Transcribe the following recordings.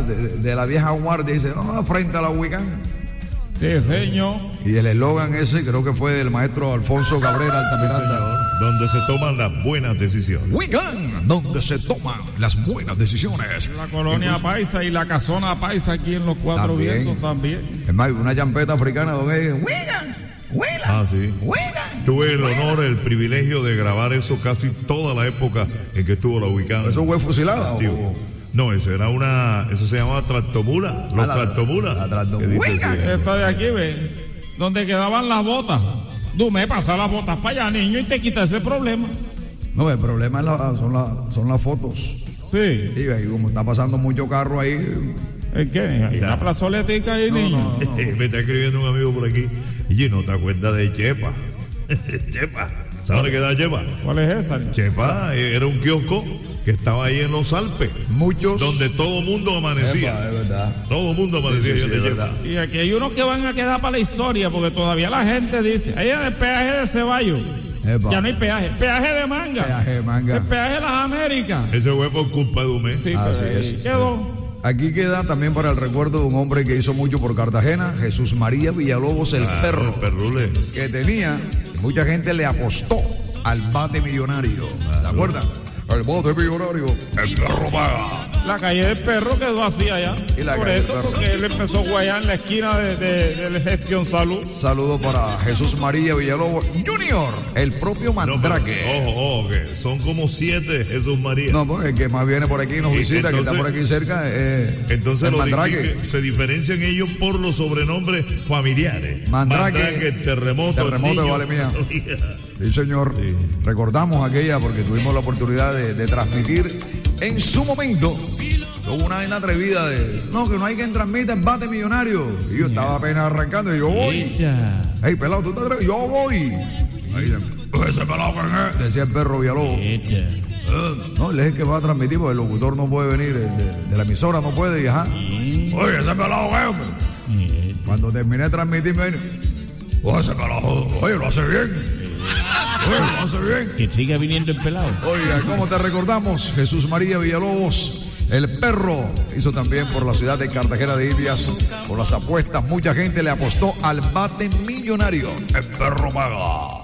de la vieja guardia, dice, frente a la Wiccan. Sí, señor. Y el eslogan ese creo que fue del maestro Alfonso Cabrera Altamiranda. Donde se toman las buenas decisiones. Wiccan, donde se toman las buenas decisiones. La colonia paisa y la casona paisa aquí en los Cuatro Vientos también. Es más, una champeta africana donde Wiccan. Sí. Tuve el honor, el privilegio de grabar eso casi toda la época en que estuvo la Wiccan. ¿Eso fue fusilada? No, eso se llamaba tractomula. Los tractomulas. Esta de aquí, ve, donde quedaban las botas. Tú me pasas las botas para allá, niño, y te quitas ese problema. No, el problema son las fotos. Sí. Sí, y como está pasando mucho carro ahí. ¿En qué? Hay una plazoletica ahí, niño. No. Me está escribiendo un amigo por aquí. Y no te acuerdas de Chepa. Chepa. ¿Sabes dónde queda Chepa? ¿Cuál es esa, niño? Chepa era un kiosco que estaba ahí en los Alpes. Muchos. Donde todo mundo amanecía. Es verdad. Todo mundo amanecía. Sí, es verdad. Y aquí hay unos que van a quedar para la historia, porque todavía la gente dice, ahí en el peaje de Ceballos. Ya no hay peaje. Peaje de Manga. Peaje de Manga. El peaje de las Américas. Ese fue por culpa de Dumé. Sí, así es. Quedó. Aquí queda también para el recuerdo de un hombre que hizo mucho por Cartagena, Jesús María Villalobos, el perro. El perrule. Que tenía, mucha gente le apostó al bate millonario. ¿Se acuerdan? El bate millonario, el perro paga. La calle del perro quedó así allá. Por eso, porque él empezó a guayar en la esquina de Gestión Salud. Saludo para Jesús María Villalobos Junior, el propio Mandrake. Ojo, que son como 7 Jesús María. No, porque el que más viene por aquí nos visita, entonces, que está por aquí cerca, entonces el Mandrake. Se diferencian ellos por los sobrenombres familiares. Mandrake, Terremoto de Valemía. Sí, señor. Sí. Recordamos aquella porque tuvimos la oportunidad de transmitir en su momento. Hubo una vaina atrevida de que no hay quien transmita en bate millonario. Y yo estaba apenas arrancando y yo voy. Hey, pelado, ¿tú te atreves? Yo voy. Ahí, ese pelado, ¿qué? Decía el perro Villalobos. No, él es el que va a transmitir porque el locutor no puede venir, de la emisora no puede. Y oye, ese pelado, ¿qué? Cuando terminé de transmitir, me vino. Ese pelado, oye, lo hace bien. Lo hace bien. Que siga viniendo el pelado. Oiga, ¿cómo te recordamos? Jesús María Villalobos, el perro, hizo también por la ciudad de Cartagena de Indias, por las apuestas, mucha gente le apostó al bate millonario. El perro paga.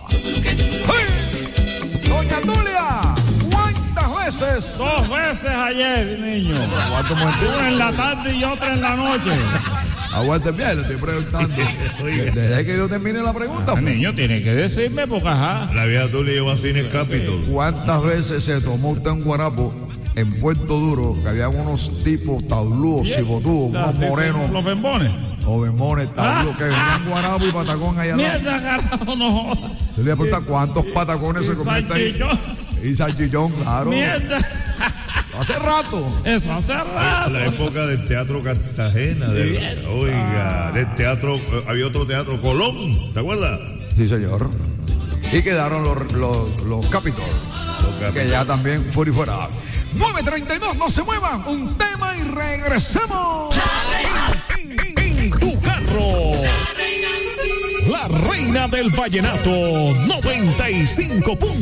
¡Hey! Doña Tulia, ¿cuántas veces? 2 veces ayer, niño. Una en la tarde y otra en la noche. Aguante bien, le estoy preguntando. Desde que yo termine la pregunta. Niño, tiene que decirme porque La vieja Tulia llevó así en el Capitol. ¿Cuántas veces se tomó usted un guarapo en Puerto Duro, que había unos tipos tablúos y botudos, unos morenos? Los bembones. O bembones, tablúos, que venían guarapo y patacón allá atrás? Mierda, carajo, no. Yo le voy a preguntar cuántos patacones se cometen ahí. Y salchichón, claro. Mierda. Hace rato. Eso hace rato. La época del Teatro Cartagena. Del teatro. Había otro teatro, Colón. ¿Te acuerdas? Sí, señor. Y quedaron los Capitol. Que ya también fuera. 9:32, no se muevan. Un tema y regresamos. En tu carro. La reina del vallenato 95.